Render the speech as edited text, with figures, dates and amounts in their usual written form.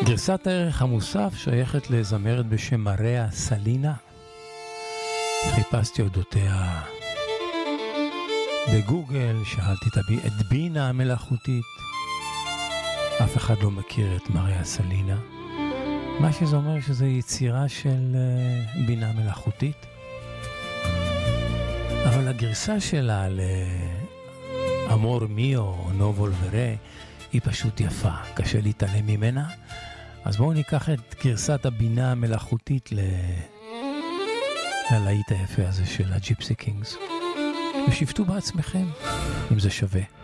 גרסת הערך המוסף שייכת לזמרת בשם מריה סלינה. חיפשתי אודותיה בגוגל, שאלתי את בינה המלאכותית. אף אחד לא מכיר את מריה סלינה. מה שזה אומר שזו יצירה של בינה מלאכותית. אבל הגרסה שלה לאמור מיו, נובול ורה, היא פשוט יפה, קשה להתעלם ממנה. אז בואו ניקח את גרסת הבינה המלאכותית ללהיט היפה הזה של הג'יפסי קינגס, ושפטו בעצמכם אם זה שווה.